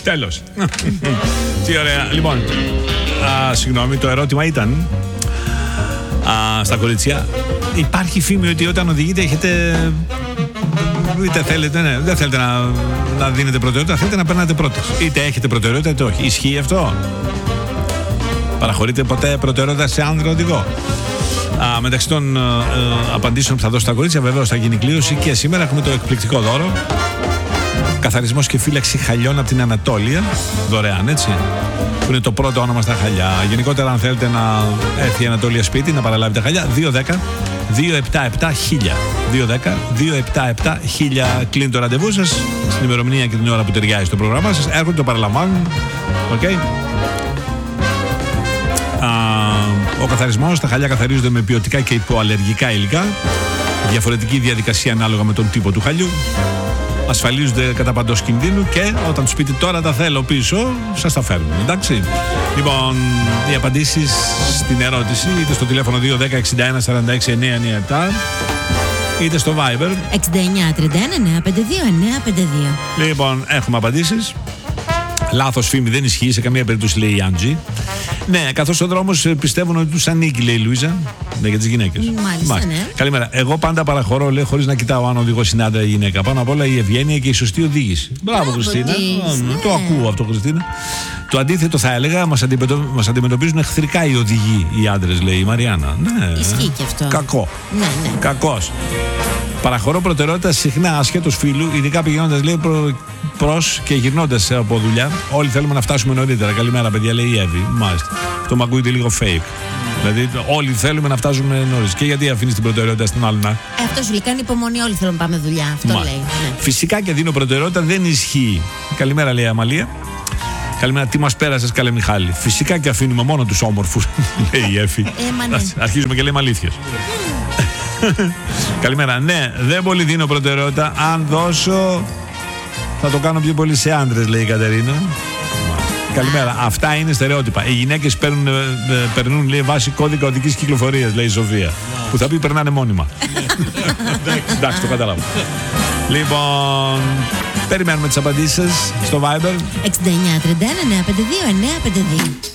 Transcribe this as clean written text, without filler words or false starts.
Τέλος. Τι ωραία. Λοιπόν, συγγνώμη, το ερώτημα ήταν στα κορίτσια. Υπάρχει φήμη ότι όταν οδηγείτε έχετε. Είτε θέλετε, ναι, δεν θέλετε να δίνετε προτεραιότητα, θέλετε να περνάτε πρώτες. Είτε έχετε προτεραιότητα είτε όχι. Ισχύει αυτό? Παραχωρείτε ποτέ προτεραιότητα σε άνδρα οδηγό? Μεταξύ των απαντήσεων που θα δώσω στα κορίτσια, βεβαίως θα γίνει κλήρωση και σήμερα έχουμε το εκπληκτικό δώρο. Καθαρισμός και φύλαξη χαλιών από την Ανατόλια. Δωρεάν, έτσι. Που είναι το πρώτο όνομα στα χαλιά. Γενικότερα, αν θέλετε να έρθει η Ανατόλια σπίτι, να παραλάβει τα χαλιά, 210-277-1000. 210-277-1000. Κλείνει το ραντεβού σας στην ημερομηνία και την ώρα που ταιριάζει στο πρόγραμμά σας. Έρχονται, το παραλαμβάνουν. Okay. Ο καθαρισμός, τα χαλιά καθαρίζονται με ποιοτικά και υποαλλεργικά υλικά. Διαφορετική διαδικασία ανάλογα με τον τύπο του χαλιού. Ασφαλίζονται κατά παντός κινδύνου και όταν τους πείτε τώρα τα θέλω πίσω, σας τα φέρνουν. Εντάξει. Λοιπόν, οι απαντήσεις στην ερώτηση είτε στο τηλέφωνο 210-61-46-997 είτε στο Viber 69-31-952-952. Λοιπόν, έχουμε απαντήσεις. Λάθος φήμη, δεν ισχύει σε καμία περίπτωση, λέει η Άντζη. Ναι, καθώς ο δρόμος πιστεύουν ότι τους ανήκει, λέει η Λουίζα. Ναι, για τις γυναίκες. Μάλιστα, ναι. Καλημέρα. Εγώ πάντα παραχωρώ, λέει, χωρίς να κοιτάω αν οδηγό είναι άντρα ή γυναίκα. Πάνω απ' όλα η ευγένεια και η σωστή οδήγηση. Μπράβο, Χριστίνα. Ναι. Το ακούω αυτό, Χριστίνα. Το αντίθετο θα έλεγα, μας αντιμετωπίζουν εχθρικά οι οδηγοί, οι άντρες, λέει η Μαριάννα. Ναι. Ισχύει και αυτό. Κακό. Ναι. Κακός. Παραχωρώ προτεραιότητα συχνά ασχέτως φίλου, ειδικά πηγαίνοντας, λέει, προς και γυρνώντας από δουλειά. Όλοι θέλουμε να φτάσουμε νωρίτερα. Καλημέρα, παιδιά, λέει η Εύη. Μάλιστα. Αυτό μου ακούγεται λίγο fake. Δηλαδή, όλοι θέλουμε να φτάσουμε νωρίς. Και γιατί αφήνεις την προτεραιότητα στην άλλη να. Αυτό σου λέει, κάνει υπομονή, όλοι θέλουν να πάμε δουλειά. Αυτό λέει. Ναι. Φυσικά και δίνω προτεραιότητα, δεν ισχύει. Καλημέρα, λέει η Αμαλία. Καλημέρα, τι μας πέρασες, καλέ Μιχάλη. Φυσικά και αφήνουμε μόνο τους όμορφους, λέει η Εύη. Ναι. Αρχίζουμε και λέμε αλήθειες. Καλημέρα. Ναι, δεν πολύ δίνω προτεραιότητα. Αν δώσω, θα το κάνω πιο πολύ σε άντρες, λέει η Κατερίνα. Καλημέρα. Αυτά είναι στερεότυπα. Οι γυναίκες περνούν, λέει, βάση κώδικα οδικής κυκλοφορίας, λέει η Σοφία. Που θα πει περνάνε μόνιμα. Εντάξει, το καταλάβω. Λοιπόν, περιμένουμε τις απαντήσεις σας στο Viber 69-31-952-952.